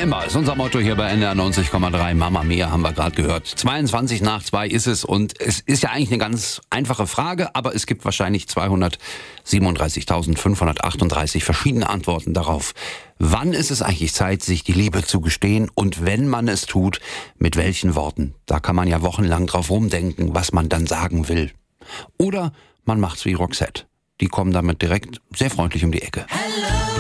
immer, ist unser Motto hier bei NDR 90,3. Mama Mia haben wir gerade gehört. 22 nach 2 ist es und es ist ja eigentlich eine ganz einfache Frage, aber es gibt wahrscheinlich 237.538 verschiedene Antworten darauf. Wann ist es eigentlich Zeit, sich die Liebe zu gestehen und wenn man es tut, mit welchen Worten? Da kann man ja wochenlang drauf rumdenken, was man dann sagen will. Oder man macht's wie Roxette. Die kommen damit direkt sehr freundlich um die Ecke.